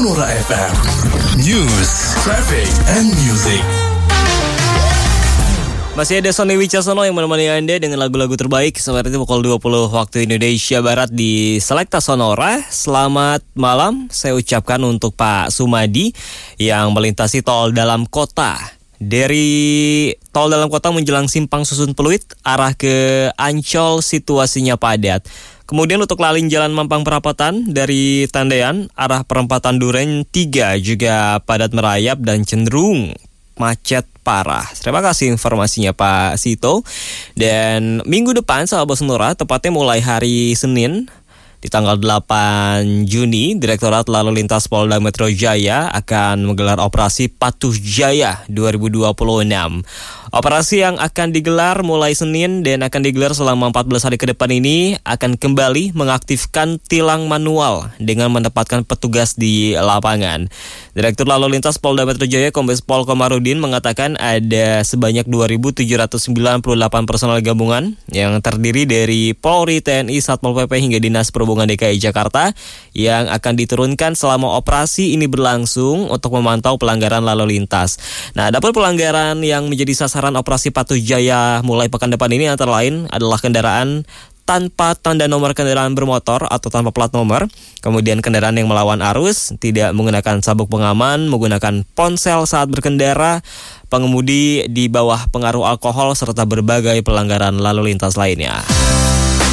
Sonora FM. News, traffic, and music. Masih ada Sony Wicaksono yang menemani Anda dengan lagu-lagu terbaik seperti pukul 20 waktu Indonesia Barat di Selekta Sonora. Selamat malam saya ucapkan untuk Pak Sumadi yang melintasi tol dalam kota. Dari tol dalam kota menjelang Simpang Susun Pluit arah ke Ancol situasinya padat. Kemudian untuk lalin Jalan Mampang Perapatan dari Tendean arah perempatan Duren 3 juga padat merayap dan cenderung macet parah. Terima kasih informasinya Pak Sito. Dan minggu depan sahabat Sonora, tepatnya mulai hari Senin di tanggal 8 Juni, Direktorat Lalu Lintas Polda Metro Jaya akan menggelar operasi Patuh Jaya 2026. Operasi yang akan digelar mulai Senin dan akan digelar selama 14 hari ke depan ini akan kembali mengaktifkan tilang manual dengan menempatkan petugas di lapangan. Direktur Lalu Lintas Polda Metro Jaya Kombes Pol Komarudin mengatakan ada sebanyak 2.798 personel gabungan yang terdiri dari Polri, TNI, Satpol PP hingga Dinas Perhubungan DKI Jakarta yang akan diturunkan selama operasi ini berlangsung untuk memantau pelanggaran lalu lintas. Nah, adapun pelanggaran yang menjadi sasaran operasi Patuh Jaya mulai pekan depan ini antara lain adalah kendaraan tanpa tanda nomor kendaraan bermotor atau tanpa plat nomor, kemudian kendaraan yang melawan arus, tidak menggunakan sabuk pengaman, menggunakan ponsel saat berkendara, pengemudi di bawah pengaruh alkohol, serta berbagai pelanggaran lalu lintas lainnya.